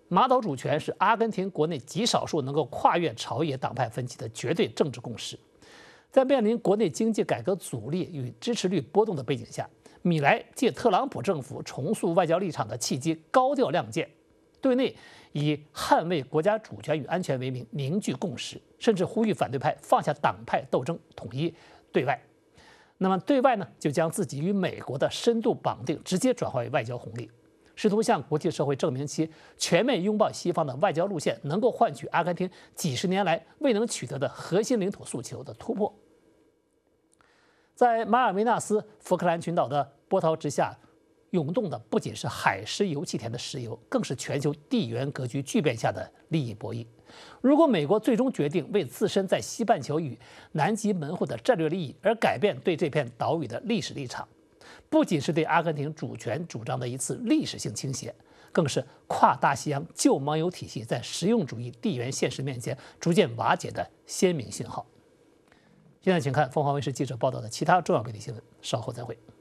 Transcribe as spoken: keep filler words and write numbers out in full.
马岛主权是阿根廷国内极少数能够跨越朝野党派分歧的绝对政治共识。在面临国内经济改革阻力与支持率波动的背景下，米莱借特朗普政府重塑外交立场的契机高调亮剑，对内以捍卫国家主权与安全为名凝聚共识，甚至呼吁反对派放下党派斗争，统一对外。那么对外呢，就将自己与美国的深度绑定直接转化为外交红利，试图向国际社会证明其全面拥抱西方的外交路线能够换取阿根廷几十年来未能取得的核心领土诉求的突破。在马尔维纳斯福克兰群岛的波涛之下，涌动的不仅是海石油气田的石油，更是全球地缘格局巨变下的利益博弈。如果美国最终决定为自身在西半球与南极门户的战略利益而改变对这片岛屿的历史立场，不仅是对阿根廷主权主张的一次历史性倾斜，更是跨大西洋旧盟友体系在实用主义地缘现实面前逐渐瓦解的鲜明信号。现在请看凤凰卫视记者报道的其他重要本地新闻，稍后再会。